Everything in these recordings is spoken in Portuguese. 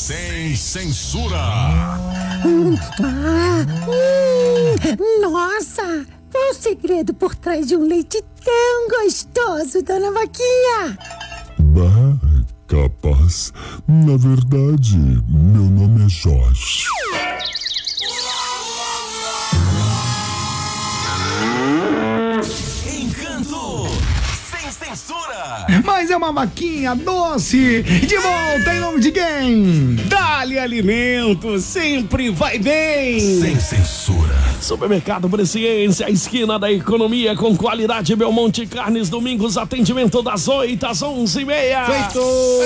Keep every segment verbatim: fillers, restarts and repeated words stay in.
Sem censura. Hum, ah, hum, nossa, qual o segredo por trás de um leite tão gostoso, dona Vaquinha? Bah, capaz. Na verdade, meu nome é Jorge. Encanto. Sem censura. Mas é uma vaquinha doce. De volta em nome de quem? Dá-lhe alimento, sempre vai bem. Sem censura. Supermercado Presciência, a esquina da economia com qualidade Belmonte Carnes, domingos, atendimento das oito às onze e meia. Feito!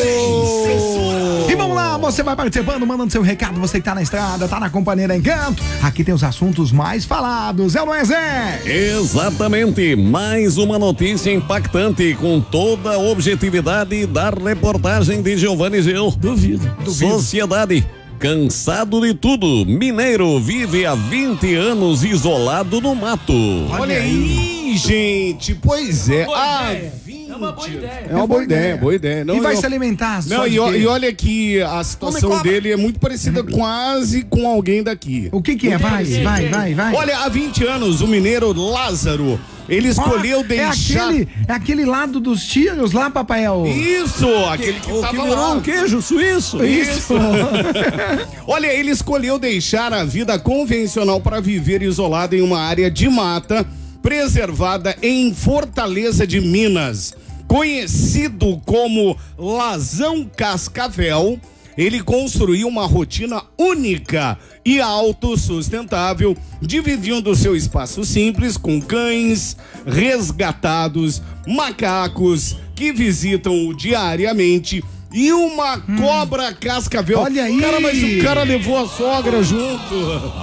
E vamos lá, você vai participando, mandando seu recado, você que tá na estrada, tá na companhia da Encanto. Aqui tem os assuntos mais falados, é ou não é, Zé? Exatamente, mais uma notícia impactante com toda a objetividade da reportagem de Giovanni Gil. Duvido. Duvido. Sociedade. Cansado de tudo, mineiro vive há vinte anos isolado no mato. Olha aí, gente, pois é. Boa Ah, ideia. vinte É uma boa ideia. É uma boa ideia, boa ideia. Não, E vai eu- se alimentar só Não, de e, o- quê? e olha que a situação dele é muito parecida quase com alguém daqui. O que que é? Vai, vai, vai, vai. Olha, há vinte anos, o mineiro Lázaro, ele escolheu Ó, deixar... É aquele, é aquele lado dos tiros lá, Papael. Isso, aquele que, O tava que virou lá. um queijo suíço. Isso. Olha, ele escolheu deixar a vida convencional para viver isolado em uma área de mata preservada em Fortaleza de Minas. Conhecido como Lazão Cascavel, ele construiu uma rotina única e autossustentável, dividindo seu espaço simples com cães resgatados, macacos que visitam-o diariamente e uma cobra cascavel. Olha aí! Cara, mas o cara levou a sogra junto.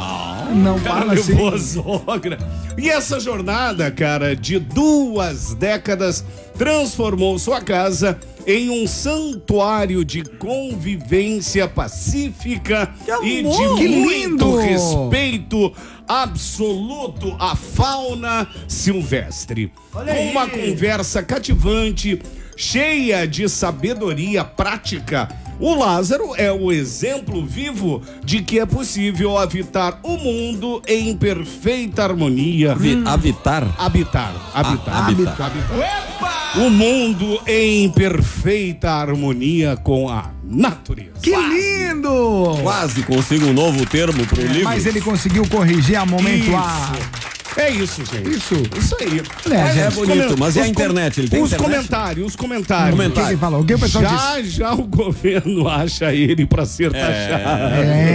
Não O cara fala assim. levou a sogra. E essa jornada, cara, de duas décadas, transformou sua casa em um santuário de convivência pacífica e de Que muito lindo! respeito absoluto à fauna silvestre. Com uma conversa cativante, cheia de sabedoria prática, o Lázaro é o exemplo vivo de que é possível habitar o mundo em perfeita harmonia. Vi- Habitar. Habitar, habitar, Ah, habitar, habitar. O mundo em perfeita harmonia com a natureza. Que lindo! Quase consigo um novo termo pro livro. Mas ele conseguiu corrigir a momento Isso. A. É isso, gente. Isso. Isso aí. É, Mas gente, os bonito, comen- mas e a os com- internet? Ele tem Os internet? comentários, os comentários. O que ele falou? O que o pessoal já, disse? já o governo acha ele pra ser taxado.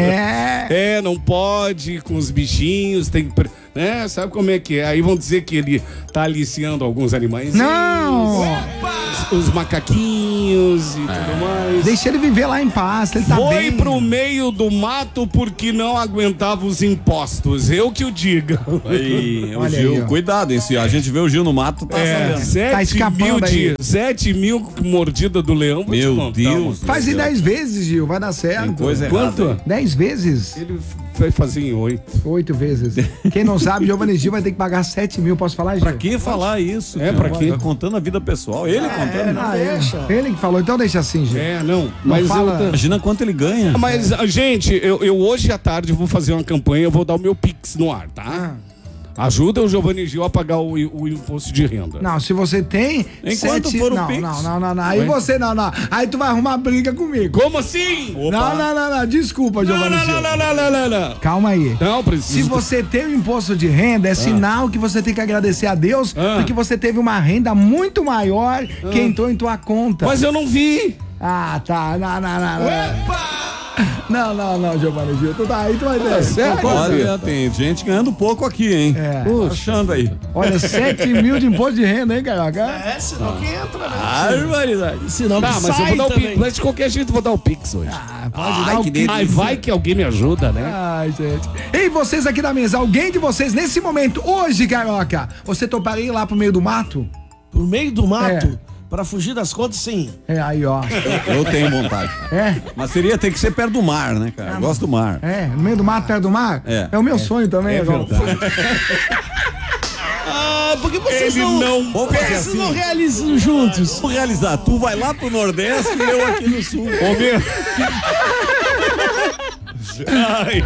É. É, não pode com os bichinhos, tem que... pre- Né? Sabe como é que é? Aí vão dizer que ele tá aliciando alguns animais. Não! Os, os macaquinhos e tudo mais. Deixa ele viver lá em paz, ele tá Foi bem. pro meio do mato porque não aguentava os impostos. Eu que o diga. Aí, o Olha Gil, aí, ó. cuidado, hein? Se a gente vê o Gil no mato, tá É, sabendo. sete Tá escapando mil de, aí. sete mil mordida do leão. vou te Meu contar, Deus. mano. Faz em dez vezes, Gil, vai dar certo. Tem coisa Quanto? errada. Dez vezes? Ele vai fazer em oito. Oito vezes. Quem não sabe, Giovanni Gil vai ter que pagar sete mil. Posso falar, Gil? Pra que falar isso? É, cara? pra quê? Tá contando a vida pessoal. Ele contando. Ah, é. Ele que falou, então deixa assim, Gil. É, não. Mas fala- eu, Imagina quanto ele ganha. mas, ah, gente, eu, eu hoje à tarde vou fazer uma campanha, eu vou dar o meu Pix no ar, tá? Ajuda o Giovanni Gil a pagar o, o imposto de renda. Não, se você tem. Enquanto sete... for o não, Pix. não, não, não, não. Aí você não, não. Aí tu vai arrumar briga comigo. Como assim? Não, não, não, não. Desculpa, Não, Giovanni não, Gil. não, não, não, não, não, não. Calma aí. Não, Se preciso. você tem o imposto de renda, é sinal que você tem que agradecer a Deus, Ah. porque você teve uma renda muito maior que entrou em tua conta. Mas eu não vi. Ah, tá. Não, não, não. Não, não, não, não, Giovanni Gil. Tu tá aí, tu vai ver. sério? Olha, tem gente ganhando pouco aqui, hein? É. Tô achando aí. Olha, sete mil de imposto de renda, hein, Carioca? É, senão que entra, né? Barbaridade. Senão Tá, que mas eu sai vou dar o também. Pix. Mas de qualquer jeito eu vou dar o Pix hoje. Ah, pode Ai, dar o que Pix. Ai, vai que alguém me ajuda, né? Ai, gente. Ei, vocês aqui da mesa, alguém de vocês nesse momento, hoje, Carioca, você toparia ir lá pro meio do mato? Por meio do mato, É. pra fugir das contas, sim. É, aí, ó. Eu tenho vontade. É, Mas seria ter que ser perto do mar, né, cara? Eu gosto do mar. é, no meio do mato, perto do mar? É. É o meu sonho também, É agora. verdade. Ah, por que vocês Ele não, não Vamos fazer vocês assim. não realizam juntos? Vamos realizar. Tu vai lá pro Nordeste e eu aqui no Sul. Ô, meu. Ai.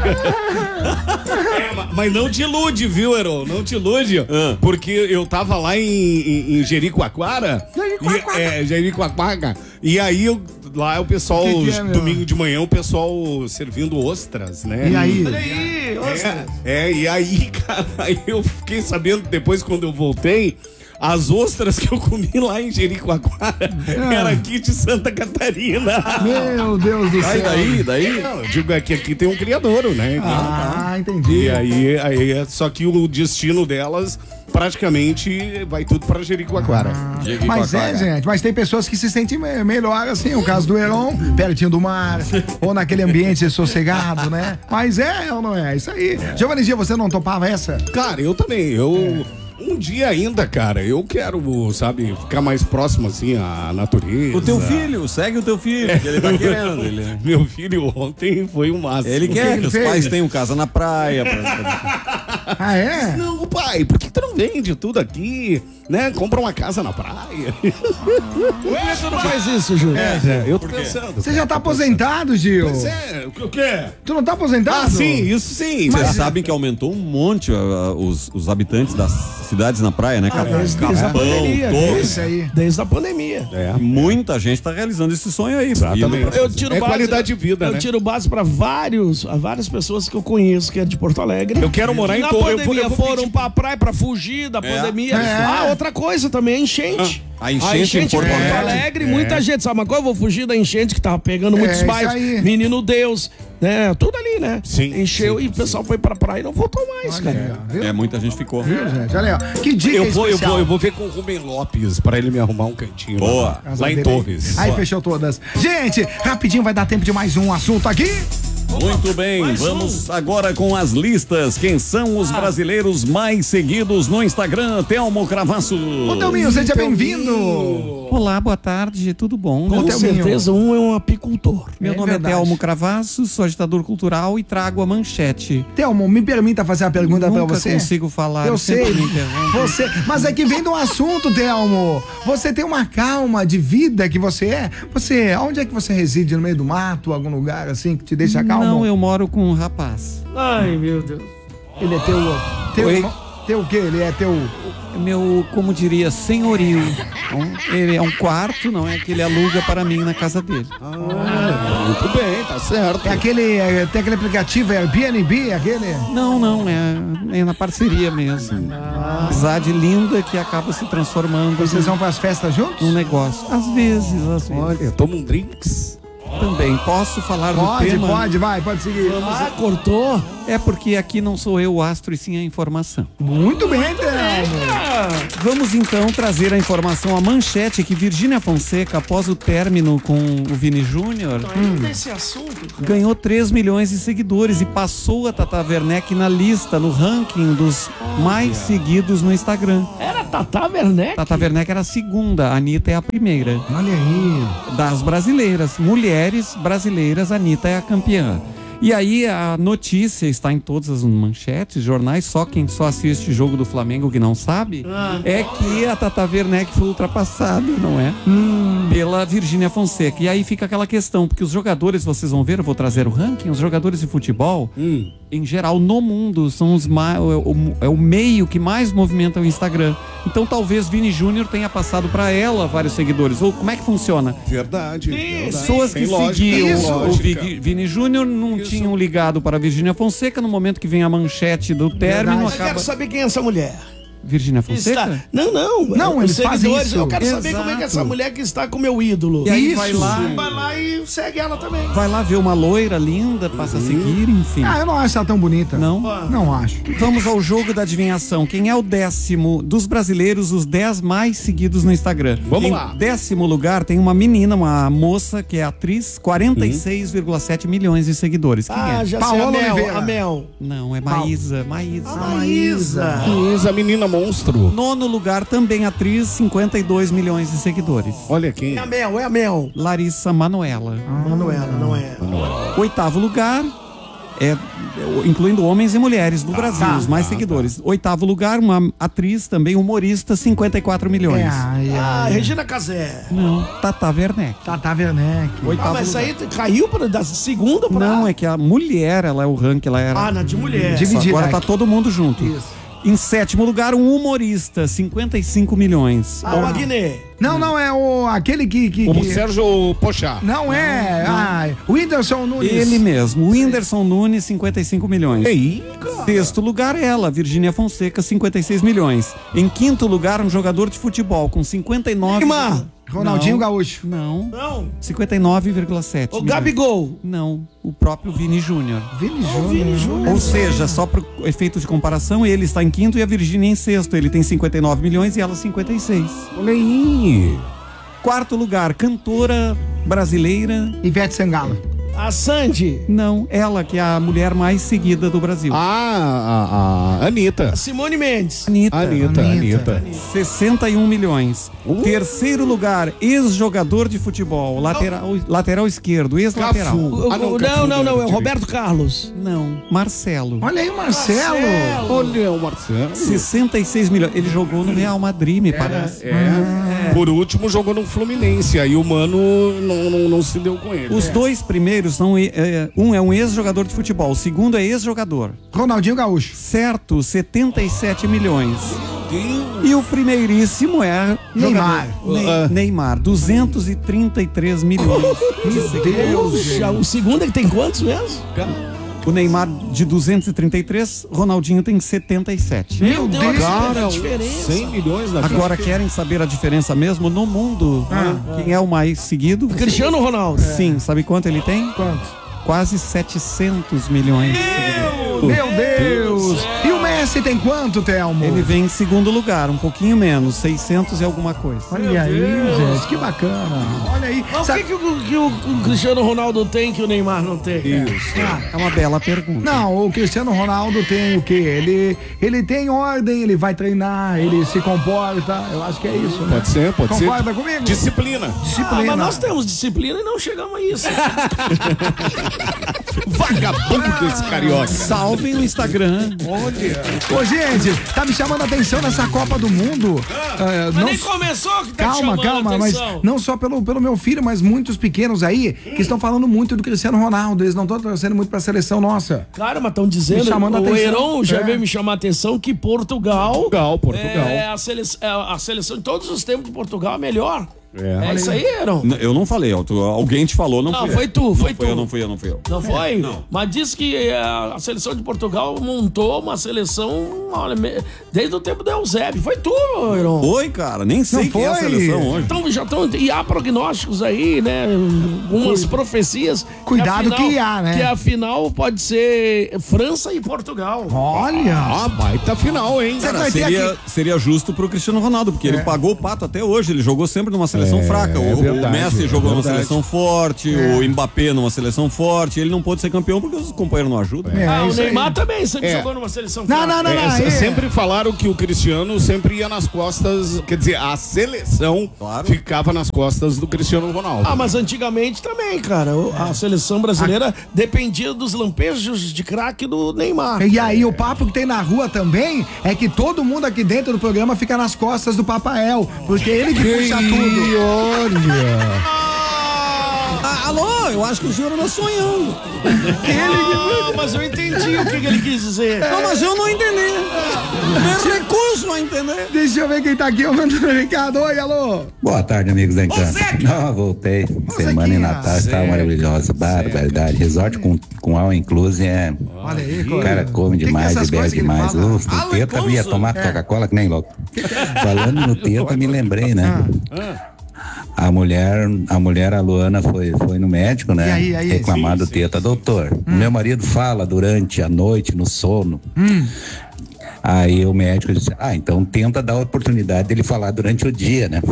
É, ma- mas não te ilude, viu, Heron? Não te ilude. Ah. Porque eu tava lá em, em, em Jericoacoara. Jericoacoara. E, é, Jericoacoara. E aí eu, lá o pessoal, Que que é, meu? domingo de manhã, o pessoal servindo ostras, né? E aí? Olha aí, ostra. É, é, e aí, cara, aí eu fiquei sabendo depois quando eu voltei. As ostras que eu comi lá em Jericoacoara Ah. era aqui de Santa Catarina. Meu Deus do céu. Aí daí, daí. Não, eu digo é que aqui tem um criador, né? Ah, entendi. E aí, aí é só que o destino delas praticamente vai tudo pra Jericoacoara. Mas é, gente, mas tem pessoas que se sentem me- melhor, assim, o caso do Heron, pertinho do mar, ou naquele ambiente sossegado, né? Mas é ou não é? Isso aí. Giovanni Gia, você não topava essa? Cara, eu também, eu... Um dia ainda, cara, eu quero, sabe, ficar mais próximo, assim, à natureza. O teu filho, segue o teu filho, que ele tá querendo. Ele, Meu filho ontem foi o máximo. ele que quer ele que os fez? pais tenham casa na praia. pra- Ah, é? Não, pai, por que tu não vende tudo aqui, né? Compra uma casa na praia. Por que tu não faz isso, Júlio? É, eu tô pensando. Você já tá aposentado, Gil? Pois é, o que- o quê? Tu não tá aposentado? Ah, sim, isso sim. Vocês sabem que aumentou um monte uh, os, os habitantes das cidades na praia, né, cara? Desde, desde a Capão, pandemia. Torres. Desde, Isso aí. desde a pandemia. É. Muita gente tá realizando esse sonho aí. Exatamente. Eu tiro É base, qualidade de vida, eu né? tiro base pra vários, a várias pessoas que eu conheço que é de Porto Alegre. Eu quero morar que em na Torres. Eu vou- pandemia eu vou foram pedir- pra praia pra fugir da pandemia. É. Ah, outra coisa também, a enchente. A enchente em Porto Porto Alegre. Alegre, muita gente. Sabe uma coisa? Eu vou fugir da enchente que tava pegando muitos isso bairros. aí. Menino Deus, né? Tudo ali, né? Sim, Encheu sim, e o pessoal foi pra praia e não voltou mais, Olha cara. aí, ó, viu? É, muita gente ficou. Viu, gente? Olha aí, ó. Que dica Eu vou, eu especial. vou, eu vou ver com o Rubem Lopes pra ele me arrumar um cantinho. Boa. Lá, lá em Torres. Aí fechou todas. Gente, rapidinho vai dar tempo de mais um assunto aqui. Muito bem, vamos agora com as listas. Quem são os brasileiros mais seguidos no Instagram? Telmo Cravasso. Ô, Delminho, seja bem-vindo. Olá, boa tarde, tudo bom? Com Ô, Thelminho. certeza um é um apicultor. Meu É nome verdade. é Telmo Cravasso, sou agitador cultural e trago a manchete. Telmo, me permita fazer a pergunta pra Nunca você. consigo falar, Eu sempre sei. me interrompe. Você, mas é que vem de um assunto, Telmo. Você tem uma calma de vida que você é. Você, onde é que você reside? No meio do mato, algum lugar assim que te deixa calmo? Não, eu moro com um rapaz. Ai, meu Deus. Ele é teu, teu, Oi? teu o quê? Ele é teu. Meu, como diria, senhorio. Então, ele é um quarto, não é que ele aluga para mim na casa dele. Ah, muito bem, tá certo. É aquele, é, tem aquele aplicativo Airbnb, aquele. Não, não, é, é na parceria mesmo. Amizade linda que acaba se transformando Vocês vão pras festas juntos? num negócio. Às vezes, às vezes. Olha, toma um drinks. Também. Posso falar do Pode, tema? pode, vai, pode seguir. Ah, cortou? É porque aqui não sou eu o astro e sim a informação. Muito bem, Telmo. Vamos então trazer a informação, a manchete que Virgínia Fonseca, após o término com o Vini Júnior, Ainda esse assunto, cara. ganhou três milhões de seguidores e passou a Tata Werneck na lista, no ranking dos mais seguidos no Instagram. Era Tata Werneck? Tata Werneck era a segunda, a Anitta é a primeira. Olha aí. Das brasileiras, mulheres brasileiras, a Anitta é a campeã. E aí a notícia está em todas as manchetes, jornais, só quem só assiste jogo do Flamengo que não sabe, é que a Tata Werneck foi ultrapassada, não é? Pela Virgínia Fonseca. E aí fica aquela questão, porque os jogadores, vocês vão ver, eu vou trazer o ranking, os jogadores de futebol, em geral, no mundo, são os mais, é, o, é o meio que mais movimenta o Instagram. Então talvez Vini Júnior tenha passado para ela vários seguidores. Ou como é que funciona? Verdade. verdade. Pessoas que Tem lógica, seguiam tem o lógica. Vi- Vini Júnior não tinham ligado para a Virgínia Fonseca. No momento que vem a manchete do término, Eu acaba. quero saber quem é essa mulher. Virgínia Fonseca? Está... Não, não. Não, os eles fazem seguidores, isso. Eu quero saber como é que é essa Exato. mulher que está com o meu ídolo. E aí Isso. vai lá, Vai lá e segue ela também. vai lá ver uma loira linda, passa a seguir, enfim. Ah, eu não acho ela tão bonita. Não? Não acho. Vamos ao jogo da adivinhação. Quem é o décimo dos brasileiros, os dez mais seguidos no Instagram? Vamos em lá. décimo lugar tem uma menina, uma moça que é atriz, quarenta e seis vírgula sete milhões de seguidores. Quem Ah, é? já Paola sei, a Mel, Oliveira. a Mel. Não, é Maísa. Maísa. Maísa. Luiz, a menina monstro. Nono lugar também atriz, cinquenta e dois milhões de seguidores. Olha quem. É a Mel, é a Mel. Larissa Manoela. Manuela, não é. Oitavo lugar, é, incluindo homens e mulheres do Brasil, tá, os mais tá, seguidores. Tá. Oitavo lugar, uma atriz, também humorista, cinquenta e quatro milhões. É, ai, Ah, ai. Regina Casé. Não, Tata Werneck. Tata Werneck. Oitavo Ah, mas lugar. aí caiu pra, da segunda pra... Não, é que a mulher, ela é o ranking, ela era... Ah, na de mulher. Dividida. Agora tá todo mundo junto. Isso. Em sétimo lugar, um humorista, cinquenta e cinco milhões. Ah, o Aguiné. Não, não, é o aquele que... que, O que... Sérgio Pochá. Não é, ai, o Whindersson Nunes. Ele mesmo, o Whindersson Nunes, cinquenta e cinco milhões. Ei, Sexto lugar, ela, Virgínia Fonseca, cinquenta e seis milhões. Em quinto lugar, um jogador de futebol com cinquenta e nove... Neymar. Ronaldinho Não. Gaúcho. Não, Não. cinquenta e nove vírgula sete. O Gabigol. Não, o próprio Vini Júnior. Vini O Vini Júnior. Ou seja, só para efeito de comparação, ele está em quinto e a Virgínia em sexto. Ele tem cinquenta e nove milhões e ela cinquenta e seis. olha aí. Quarto lugar, cantora brasileira. Ivete Sangalo. A Sandy. Não, ela que é a mulher mais seguida do Brasil. Ah, a, a Anitta. A Simone Mendes. Anitta. Anitta, Anitta. Anitta. sessenta e um milhões. Terceiro lugar, ex-jogador de futebol, lateral, lateral esquerdo, ex-lateral. Cafu. O- Ah, não, o- Cafu não, não, não, é o direito. Roberto Carlos. Não, Marcelo. Olha aí o Marcelo. Olha o Marcelo. sessenta e seis milhões. Ele jogou no Real Madrid, me parece. É. Por último, jogou no Fluminense. Aí o Mano não, não, não se deu com ele. Os dois primeiros são. é, um é um ex-jogador de futebol, o segundo é ex-jogador. Ronaldinho Gaúcho. Certo, setenta e sete milhões. E o primeiríssimo é Neymar. jogador- Ne- Neymar, duzentos e trinta e três milhões. Meu Deus. Puxa, o segundo é que tem quantos mesmo? O Neymar de duzentos e trinta e três, Ronaldinho tem setenta e sete. Meu Deus, Deus. cara, a diferença. cem milhões na Agora querem saber a diferença mesmo no mundo? Quem é o mais seguido? Cristiano Ronaldo. Sim, sabe quanto ele tem? Quanto? Quase setecentos milhões. Meu Deus. E o Messi tem quanto, Thelmo? Ele vem em segundo lugar, um pouquinho menos, seiscentos e alguma coisa. Olha aí, gente, que bacana. Olha aí. Mas o Sabe- que, que, o, que o- o Cristiano Ronaldo tem que o Neymar não tem? É uma bela pergunta. Não, o Cristiano Ronaldo tem o quê? Ele, ele tem ordem, ele vai treinar, ele se comporta. Eu acho que é isso, né? Pode ser, pode ser. Concorda comigo? Disciplina. Ah, Disciplina. mas nós temos disciplina e não chegamos a isso. Vagabundo esse carioca. Salve o Instagram. Ô, gente, tá me chamando a atenção nessa Copa do Mundo. Ah, Mas não nem s- começou que tá te Calma, chamando calma, a mas atenção. não só pelo, pelo meu filho, mas muitos pequenos aí que estão falando muito do Cristiano Ronaldo. Eles não estão torcendo muito pra seleção nossa. Cara, mas estão dizendo, Me chamando a o atenção. Heron já É. veio me chamar a atenção que Portugal, Portugal, Portugal. É, a, sele, é a seleção de todos os tempos de Portugal é melhor. É. É isso aí, Heron. N- Eu não falei, ó, tu- alguém te falou, não, Não, fui foi eu. tu, foi não fui tu. eu, não fui eu, não fui eu. Não foi? não. Mas diz que é, a seleção de Portugal montou uma seleção olha, me- desde o tempo do Eusébio. Foi tu, Heron. Oi, cara, nem sei Não quem é a foi? seleção hoje. Então já estão. E há prognósticos aí, né? Umas profecias. Cuidado afinal- que há, né? Que afinal pode ser França e Portugal. Olha! Ah, baita final, hein? Você Cara, vai ter seria, aqui- seria justo pro Cristiano Ronaldo, porque ele pagou o pato até hoje. Ele jogou sempre numa seleção É, fraca. O, é o verdade, Messi é jogou numa verdade. seleção forte, o Mbappé numa seleção forte. Ele não pôde ser campeão porque os companheiros não ajudam. É, ah, o isso aí. Neymar também sempre É. jogou numa seleção Não, fraca. não, não, É, não. se- aí- sempre falaram que o Cristiano sempre ia nas costas, quer dizer, a seleção Claro. ficava nas costas do Cristiano Ronaldo. Ah, mas antigamente também, cara. O- A seleção brasileira dependia dos lampejos de craque do Neymar. E aí, o papo que tem na rua também é que todo mundo aqui dentro do programa fica nas costas do Papael, porque ele que puxa tudo. Olha! Ah, alô, eu acho que o senhor anda sonhando. Ah, mas eu entendi o que, que ele quis dizer. Não, mas eu não entendi. Meu recurso a entender. Deixa eu ver quem tá aqui, eu mando o Ricardo. Oi, alô. Boa tarde, amigos da Encanto. Não, voltei. Semana em Zequinha. Natal estava maravilhosa. Barbaridade. Resort com, com all inclusive é. Olha aí, O cara come que demais que é essas e bebe coisas que ele demais. fala? Uf, o Teta ia tomar Coca-Cola que nem louco. Falando no Teta, me lembrei, né? A mulher, a mulher, a Luana, foi, foi no médico, né? E aí, aí? Reclamar do Teta. Doutor, o meu marido fala durante a noite, no sono. Aí o médico disse, ah, então tenta dar a oportunidade dele falar durante o dia, né?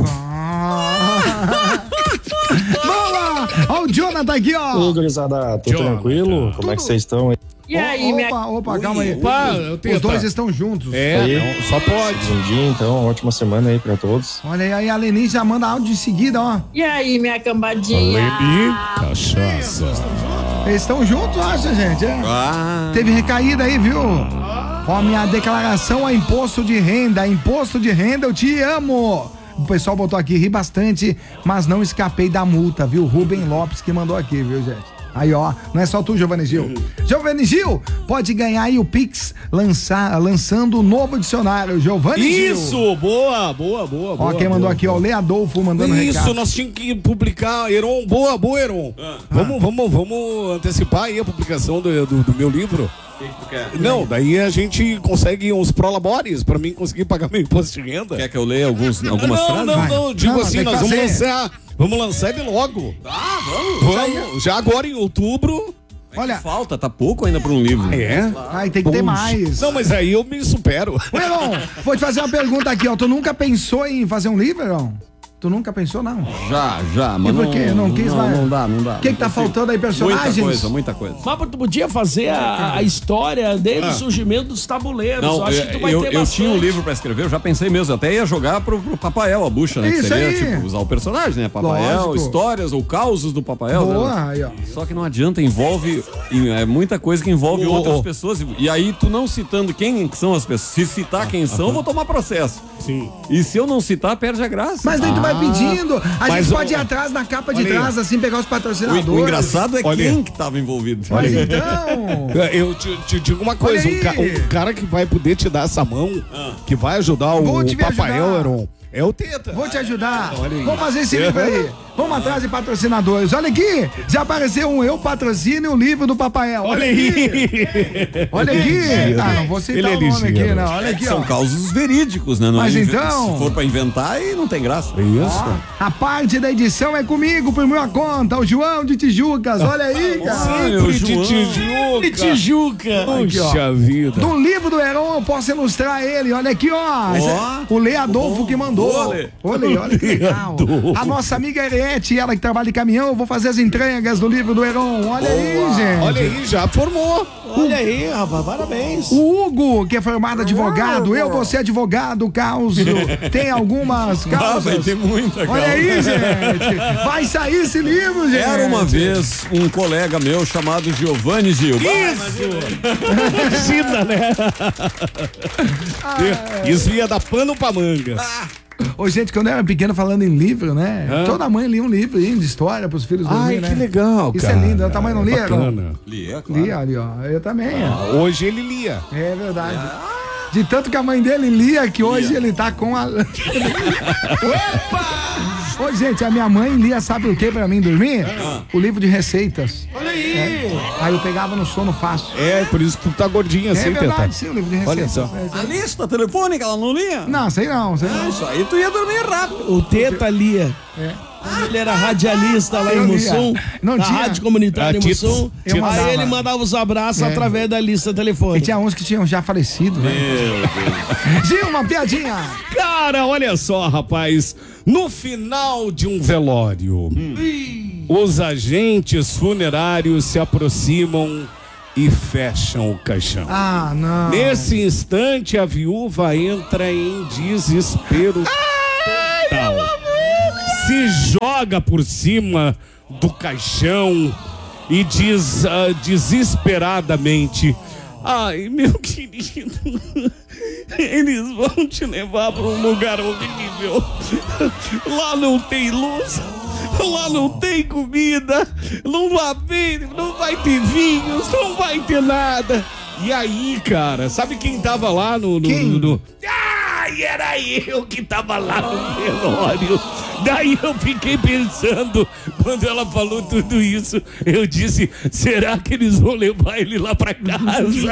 Ah. Vamos lá! Ó, o Jonathan aqui, ó. Ô, gurizada, tudo Jonathan. tranquilo? Como é que vocês estão? E aí, minha... Opa, opa, calma aí. Opa, eu Os Teta. dois estão juntos. É, Aí. não, só pode. Um dia, então, ótima semana aí pra todos. Olha aí, aí a Leni já manda áudio de seguida, ó. E aí, minha cambadinha? Lebi, cachaça. Eles estão juntos, acha, gente? É. Ah. Teve recaída aí, viu? Ó, minha declaração a imposto de renda. Imposto de renda, eu te amo. O pessoal botou aqui, ri bastante, mas não escapei da multa, viu? Rubem Lopes que mandou aqui, viu, gente? Aí, ó, não é só tu, Giovanni Gil. Giovanni Gil, pode ganhar aí o Pix lançar, lançando o novo dicionário, Giovanni Gil. Isso, boa, boa, boa, boa. Ó, quem mandou boa, aqui, ó, o Leadolfo mandando Isso, recado. nós tínhamos que publicar, Heron, boa, boa, Heron. Ah. Vamos, vamos, vamos antecipar aí a publicação do, do, do meu livro. O que, que tu quer? Não, daí a gente consegue uns prolabores pra mim conseguir pagar meu imposto de renda. Quer que eu leia alguns, algumas não, frases? Não, não, não, digo Não, assim, tem que nós vamos fazer. lançar, vamos lançar ele logo. Ah, vamos. Vamos, já agora em outubro. Olha, Falta, tá pouco ainda pra um livro. É? ai, tem que ter mais. Não, mas aí eu me supero. Ô, Heron, vou te fazer uma pergunta aqui, ó. Tu nunca pensou em fazer um livro, Heron? Tu nunca pensou, não? Já, já, mas E por quê? Não quis, não, vai? não dá, não dá. O que que tá faltando aí, personagens? Muita coisa, muita coisa. Mas tu podia fazer a, a história desde Ah. o surgimento dos tabuleiros. Não, eu acho eu, que tu vai eu, ter eu bastante. tinha um livro pra escrever, eu já pensei mesmo, eu até ia jogar pro, pro Papael, a bucha, né? Que Isso seria, aí. tipo, usar o personagem, né? Papael, Lógico. histórias ou causos do Papael. Boa, né? aí, ó. Só que não adianta, envolve é muita coisa que envolve Ô, outras ô. pessoas. E aí, tu não citando quem são as pessoas, se citar quem são, eu vou tomar processo. Sim. E se eu não citar, perde a graça. Mas daí tu vai pedindo. A mas gente o- pode ir atrás na capa de Olha aí. trás, assim, pegar os O, patrocinadores. o engraçado é Olha quem aí. que tava envolvido. Mas aí. então. Eu te, te digo uma coisa, Olha um, ca- aí. um cara que vai poder te dar essa mão, que vai ajudar o, Vou te o Papael, ajudar. Heron, é o Teta. Vou te ajudar. Olha aí. Vamos fazer esse livro aí. Vamos atrás de patrocinadores. Olha aqui. Já apareceu um Eu Patrocínio e o livro do Papael. Olha aqui. aí. Olha aqui. Ah, não vou citar Ele é o nome ligeiro. aqui, não. Olha aqui, São ó. causos verídicos, né? Não Mas é inve- então- Se for pra inventar, aí não tem graça. Isso. A parte da edição é comigo, por minha conta, o João de Tijucas. Olha aí, cara. Sempre de João. Tijuca. De Tijuca. Aqui, ó. Puxa vida. Do livro do Heron, eu posso ilustrar ele. Olha aqui, ó. Esse é o Lê Adolfo que mandou. Olha. Olha, olha que legal. A nossa amiga Ariete, ela que trabalha em caminhão, eu vou fazer as entregas do livro do Heron. Olha aí, gente. Olha aí, já formou. Olha aí, rapaz, parabéns. O Hugo, que é formado advogado, eu vou ser advogado, causo. Tem algumas Ah, causas. vai ter muita Olha causa. aí, gente. Vai sair esse livro, gente. Era uma vez um colega meu chamado Giovanni Gil. Imagina, né? Isso ia dar pano pra manga. Ô, gente, quando eu era pequeno falando em livro, né? Toda mãe lia um livro aí de história pros filhos dormir, Ai, né? que legal, Isso cara. é lindo. Eu também não lia, Heron? Bacana. Li, é claro. Lia ali, ó. Eu também. ó. Hoje ele lia. É verdade. De tanto que a mãe dele lia que hoje ele tá com a. Ô, gente, a minha mãe lia, sabe o que pra mim dormir? O livro de receitas. Olha aí. Aí eu pegava no sono fácil. É, por isso que tu tá gordinho É assim, verdade, Teta. sim, o livro de Olha receitas. só. É, isso A aí. lista telefônica, ela não lia? Não, sei não, sei não. Isso aí tu ia dormir rápido. O Teta lia. Ele era radialista lá Eu em lia. Mussum, Não na tinha. Rádio Comunitária Ah, em Mussum. Eu Aí mandava. ele mandava os abraços É. através da lista E telefônica. tinha uns que tinham já falecido, né? Gil, uma piadinha. Cara, olha só, rapaz. No final de um velório, os agentes funerários se aproximam e fecham o caixão. Ah, não. Nesse instante, a viúva entra em desespero total. Se joga por cima do caixão e diz ah, desesperadamente: ai, meu querido, eles vão te levar para um lugar horrível. Lá não tem luz, lá não tem comida, não vai ter, não vai ter vinhos, não vai ter nada. E aí, cara, sabe quem tava lá no... no, Quem? no, no... Ai, era eu que tava lá no velório. Daí eu fiquei pensando, quando ela falou tudo isso, eu disse, será que eles vão levar ele lá pra casa?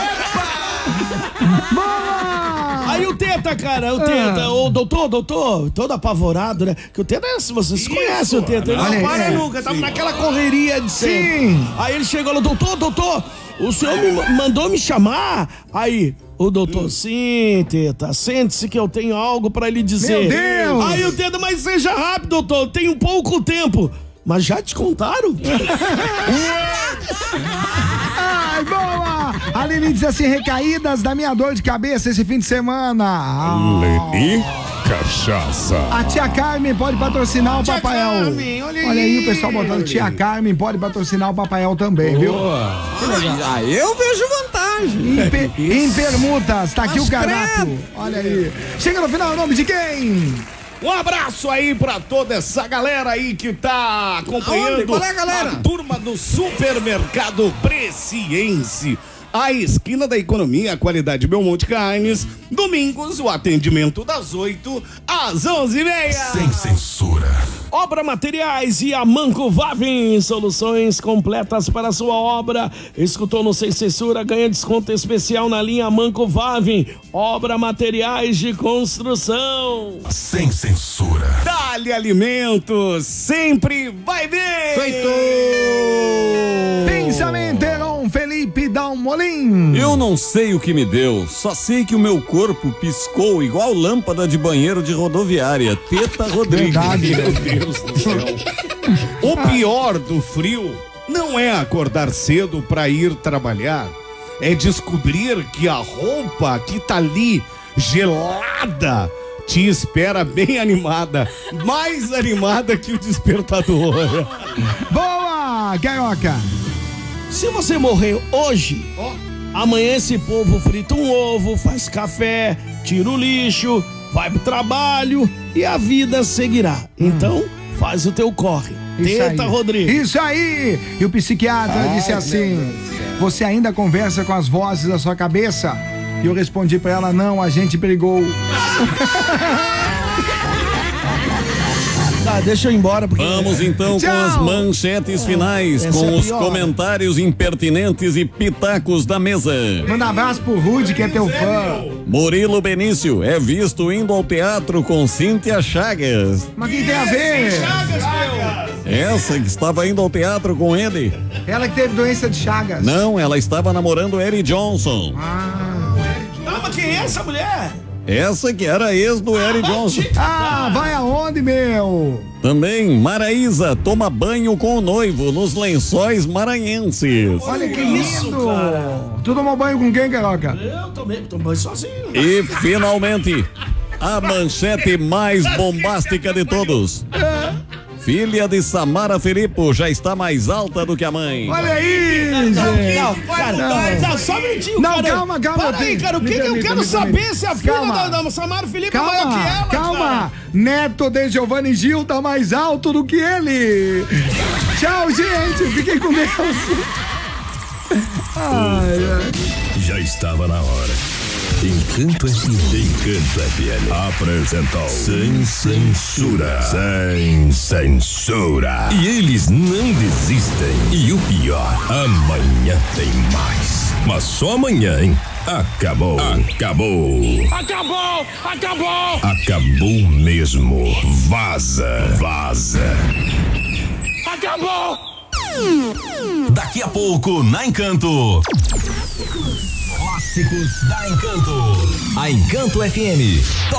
Aí o Teta, cara, o Teta, o doutor, doutor, todo apavorado, né? Que o Teta, se vocês conhecem o Teta, ele Olha não aí, para é. nunca, tava naquela correria de sempre. Sim. Aí ele chegou lá, doutor, doutor, o senhor me ma- mandou me chamar. Aí, o doutor, sim, Teta, sente-se que eu tenho algo pra lhe dizer. Meu Deus! Aí o Teta, mas seja rápido, doutor, eu tenho pouco tempo. Mas já te contaram? Ai, boa! A Lili diz assim, recaídas da minha dor de cabeça esse fim de semana. Ah, Leni? cachaça. A tia Carmen pode patrocinar o Tia Papael. Carmen, olha aí. Olha aí o pessoal botando. Tia Carmen pode patrocinar o Papael também, viu? Aí eu vejo vantagem. Em, pe- em permutas, tá aqui Mas o cardápio. credo. Olha aí. Chega no final, o nome de quem? Um abraço aí pra toda essa galera aí que tá acompanhando. Aonde? Qual é a galera? A turma do Supermercado Presciense. A esquina da economia, a qualidade Belmonte Carnes. Domingos, o atendimento das oito às onze e meia. Sem censura. Obra Materiais e a Manco Vavin, soluções completas para a sua obra. Escutou no Sem Censura, ganha desconto especial na linha Manco Vavin. Obra Materiais de Construção. Sem censura. Dali Alimentos, sempre vai bem. Feito! Pensamento com Felipe Dalmolin. Eu não sei o que me deu, só sei que o meu corpo piscou igual lâmpada de banheiro de rodoviária. Teta Rodrigues. Verdade. Meu Deus do céu. O pior do frio não é acordar cedo para ir trabalhar, é descobrir que a roupa que tá ali gelada te espera bem animada, mais animada que o despertador. Boa, Carioca. Se você morrer hoje, amanhã esse povo frita um ovo, faz café, tira o lixo, vai pro trabalho e a vida seguirá. Então, faz o teu corre. Isso Teta aí. Rodrigues. Isso aí! E o psiquiatra disse assim: você ainda conversa com as vozes da sua cabeça? E eu respondi pra ela: não, a gente brigou. Tá, deixa eu ir embora porque... Vamos então Tchau. com as manchetes finais, Essa com é os pior. comentários impertinentes e pitacos da mesa. Manda um abraço pro Rude, que é teu fã. Murilo Benício é visto indo ao teatro com Cíntia Chagas. Mas o que tem a ver? Essa que estava indo ao teatro com ele? Ela que teve doença de Chagas. Não, ela estava namorando Eric Johnson. Não, mas quem é essa mulher? Essa que era ex do Eric Johnson. Ah, vai aonde, meu? Também, Maraísa toma banho com o noivo nos lençóis maranhenses. Olha que isso, lindo. cara? Tu tomou banho com quem, Carioca? Eu tomei, tomei sozinho. E, finalmente, a manchete mais bombástica de todos. Filha de Samara Filippo já está mais alta do que a mãe. Olha aí, gente. Não, cara, não, não, só um minutinho, Não, cara. calma, calma, Para aí, tem- cara, o me que, que eu permita, quero me saber permita. se a filha Calma. da, da Samara Felipe é maior que Calma, ela, calma. cara. Neto de Giovanni Gil tá mais alto do que ele. Tchau, gente. Fiquem com Deus. Ai, ai. Já estava na hora. Encanto F M. Encanto F M. Apresentou Sem Censura. Sem Censura. E eles não desistem. E o pior, amanhã tem mais. Mas só amanhã, hein? Acabou. Acabou. Acabou, acabou. Acabou mesmo. Vaza. Vaza. Acabou. Daqui a pouco, na Encanto. Clássicos da Encanto. A Encanto F M.